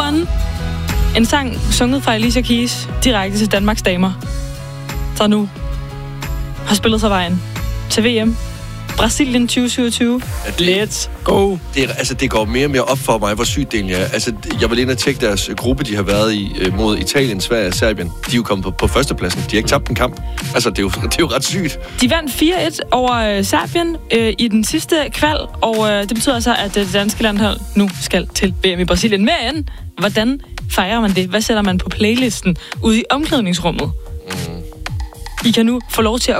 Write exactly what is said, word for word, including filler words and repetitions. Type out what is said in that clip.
One. En sang sunget fra Alicia Keys direkte til Danmarks damer, der nu har spillet sig vejen til V M. Brasilien tyve syvogtyve. Ja, det, Let's go. Det, er, altså, det går mere og mere op for mig, hvor sygt det egentlig er. Altså, jeg vil ind og tjekke deres gruppe, de har været i mod Italien, Sverige og Serbien. De er jo kommet på, på førstepladsen. De har ikke tabt en kamp. Altså, det er jo, det er jo ret sygt. De vandt fire et over øh, Serbien øh, i den sidste kval, og øh, det betyder så, at det danske landhold nu skal til V M i Brasilien. Men hvordan fejrer man det? Hvad sætter man på playlisten ude i omklædningsrummet? Mm. I kan nu få lov til at